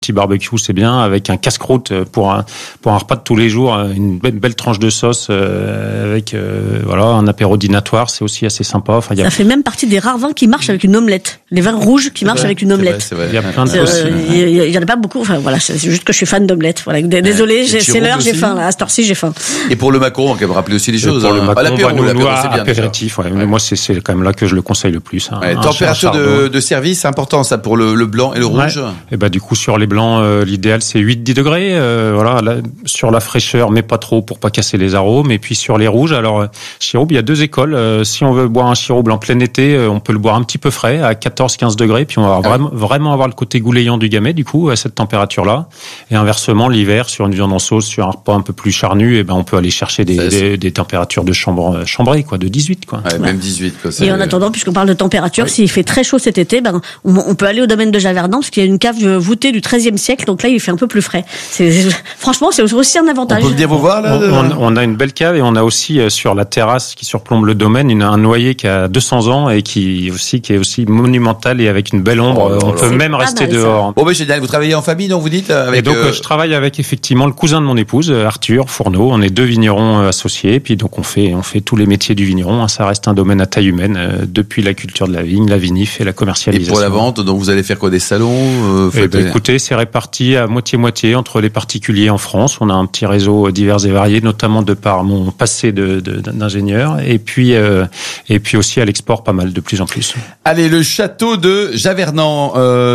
Petit barbecue, c'est bien, avec un casse-croûte pour un repas de tous les jours, une belle tranche de sauce avec un apéro dînatoire, c'est aussi assez sympa. Enfin, ça fait même partie des rares vins qui marchent avec une omelette. Les vins rouges qui marchent avec une omelette. C'est vrai. Il y a plein de choses. Il y en a pas beaucoup. Enfin voilà, c'est juste que je suis fan d'omelette. Voilà. Désolé, c'est l'heure, j'ai faim là. À cette heure-ci, j'ai faim. Et pour le macaron, on peut me rappeler aussi les choses. Pour le macaron, l'apéro, c'est bien. Apéritif. Ouais. Moi, c'est quand même là que je le conseille le plus. Température de service, c'est important ça pour le blanc et le rouge. Et du coup sur les blancs, l'idéal c'est 8-10 degrés, sur la fraîcheur, mais pas trop pour pas casser les arômes. Et puis sur les rouges, alors Chirouble, il y a deux écoles. Si on veut boire un Chirouble en plein été, on peut le boire un petit peu frais à 14-15 degrés, puis on va vraiment avoir le côté goulayant du gamay du coup à cette température-là. Et inversement, l'hiver, sur une viande en sauce, sur un repas un peu plus charnu, on peut aller chercher des températures de chambrée, de 18 quoi. Ouais, même 18 quoi. Et en attendant, puisqu'on parle de température, s'il fait très chaud cet été, on peut aller au domaine de Javerdan parce qu'il y a une cave voûtée du XIIIe siècle, donc là il fait un peu plus frais. Franchement, c'est aussi un avantage. On peut venir vous voir là. On a une belle cave et on a aussi sur la terrasse qui surplombe le domaine un noyer qui a 200 ans et qui est aussi monumental et avec une belle ombre. On peut même rester dehors. Bon, génial. Vous travaillez en famille, donc vous dites avec. Et donc je travaille avec effectivement le cousin de mon épouse, Arthur Fourneau. On est deux vignerons associés, puis donc on fait tous les métiers du vigneron. Ça reste un domaine à taille humaine, depuis la culture de la vigne, la vinif et la commercialisation. Et pour la vente, donc vous allez faire quoi, des salons écoutez, c'est réparti à moitié-moitié entre les particuliers en France. On a un petit réseau divers et varié, notamment de par mon passé d'ingénieur, et puis aussi à l'export pas mal, de plus en plus. Allez, le château de Javernan.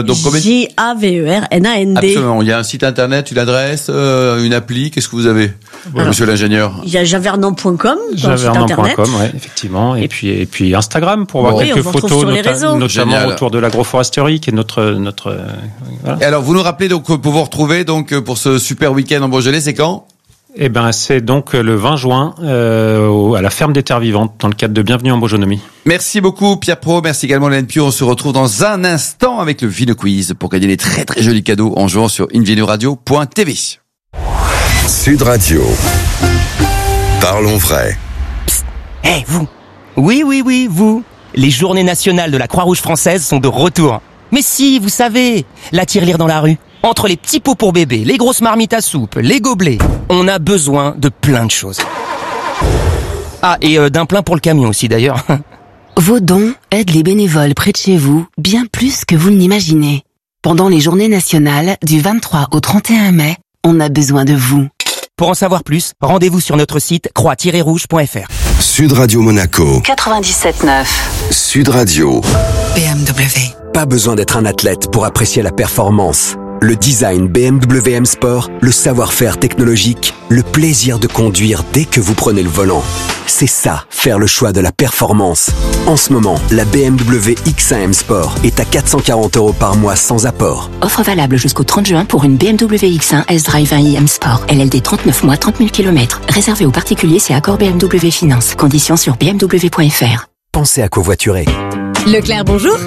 Javernand. Absolument. Il y a un site internet, une adresse, une appli. Qu'est-ce que vous avez, monsieur l'ingénieur? Il y a javernand.com. Javernand.com, ouais, effectivement. Et puis Instagram pour voir quelques photos, notamment autour de l'agroforesterie, qui est notre. Voilà. Et alors, vous nous rappelez donc pour vous retrouver donc pour ce super week-end en Beaujolais, c'est quand? C'est donc le 20 juin à la ferme des Terres Vivantes dans le cadre de Bienvenue en Beaujonomie. Merci beaucoup Pierre Pro, merci également Hélène Pio. On se retrouve dans un instant avec le Vino Quiz pour gagner des très très jolis cadeaux en jouant sur invinoradio.tv. Sud Radio. Parlons vrai. Psst, vous. Oui, vous. Les journées nationales de la Croix-Rouge française sont de retour. Mais si, vous savez, la tirelire dans la rue. Entre les petits pots pour bébé, les grosses marmites à soupe, les gobelets, on a besoin de plein de choses. Ah, et d'un plein pour le camion aussi d'ailleurs. Vos dons aident les bénévoles près de chez vous bien plus que vous ne l'imaginez. Pendant les journées nationales du 23 au 31 mai, on a besoin de vous. Pour en savoir plus, rendez-vous sur notre site croix-rouge.fr. Sud Radio Monaco 97.9. Sud Radio. BMW. Pas besoin d'être un athlète pour apprécier la performance. Le design BMW M Sport, le savoir-faire technologique, le plaisir de conduire dès que vous prenez le volant. C'est ça, faire le choix de la performance. En ce moment, la BMW X1 M Sport est à 440 € par mois sans apport. Offre valable jusqu'au 30 juin pour une BMW X1 S-Drive 1i M Sport. LLD 39 mois, 30 000 km. Réservé aux particuliers, c'est accord BMW Finance. Conditions sur bmw.fr. Pensez à covoiturer. Leclerc, bonjour.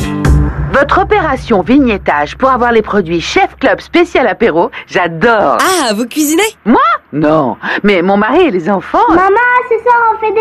Votre opération vignettage pour avoir les produits Chef Club spécial apéro, j'adore. Ah, vous cuisinez? Moi? Non, mais mon mari et les enfants... Maman, ce soir on fait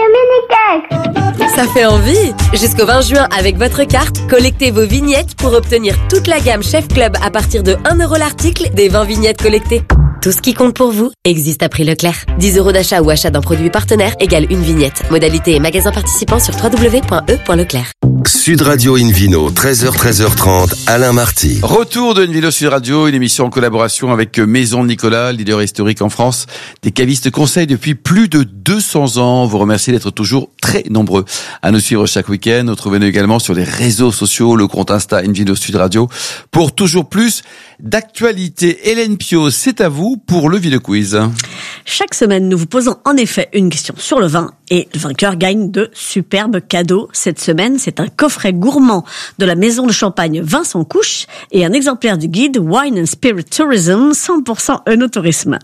des mini-cakes. Ça fait envie. Jusqu'au 20 juin, avec votre carte, collectez vos vignettes pour obtenir toute la gamme Chef Club à partir de 1 € l'article des 20 vignettes collectées. Tout ce qui compte pour vous existe à prix Leclerc. 10 € d'achat ou achat d'un produit partenaire égale une vignette. Modalité et magasin participant sur www.e.leclerc. Sud Radio Invino, 13h-13h30, Alain Marty. Retour de Invino Sud Radio, une émission en collaboration avec Maison de Nicolas, leader historique en France. Des cavistes conseils depuis plus de 200 ans. Vous remercie d'être toujours très nombreux à nous suivre chaque week-end. Retrouvez-nous également sur les réseaux sociaux, le compte Insta Invino Sud Radio, pour toujours plus d'actualité. Hélène Pio, c'est à vous pour le Vino Quiz. Chaque semaine, nous vous posons en effet une question sur le vin et le vainqueur gagne de superbes cadeaux. Cette semaine, c'est un coffret gourmand de la maison de champagne Vincent Couche et un exemplaire du guide Wine and Spirit Tourism 100% œnotourisme.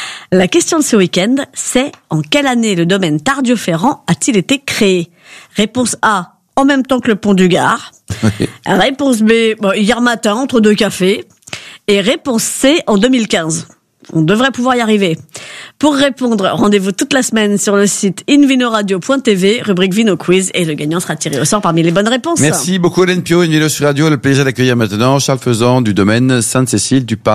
La question de ce week-end, c'est en quelle année le domaine Tardieu-Ferrand a-t-il été créé? Réponse A, en même temps que le pont du Gard. Réponse B, hier matin, entre deux cafés. Et réponse C, en 2015. On devrait pouvoir y arriver. Pour répondre, rendez-vous toute la semaine sur le site invinoradio.tv, rubrique Vino Quiz, et le gagnant sera tiré au sort parmi les bonnes réponses. Merci beaucoup Hélène Pio, Invino Sud Radio. Le plaisir d'accueillir maintenant Charles Faisan du domaine Sainte-Cécile du Parc.